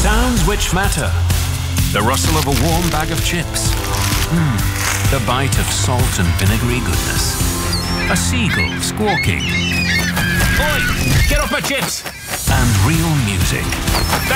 Sounds which matter. The rustle of a warm bag of chips. The bite of salt and vinegary goodness. A seagull squawking. Oi! Get off my chips! And real music.